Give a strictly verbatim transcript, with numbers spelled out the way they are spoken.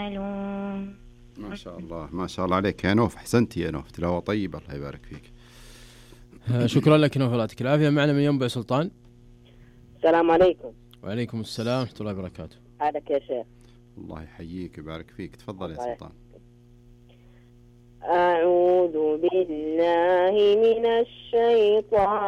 تعملون. ما شاء الله ما شاء الله عليك يا نوف، أحسنتي يا نوف، تلاوة طيبة، الله يبارك فيك. شكرا لك نوف، الله يعطيك العافية. معنا من ينبع سلطان. السلام عليكم. وعليكم السلام ورحمة الله وبركاته. حالك يا شيخ؟ الله يحييك ويبارك فيك، تفضل يا سلطان. أعوذ بالله من الشيطان